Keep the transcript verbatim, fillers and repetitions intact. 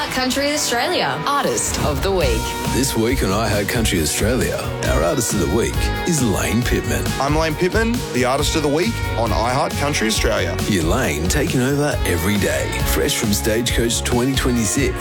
iHeart Country Australia, Artist of the Week. This week on iHeart Country Australia, our Artist of the Week is Lane Pittman. I'm Lane Pittman, the Artist of the Week on iHeart Country Australia. Your Lane taking over every day. Fresh from Stagecoach twenty twenty-six.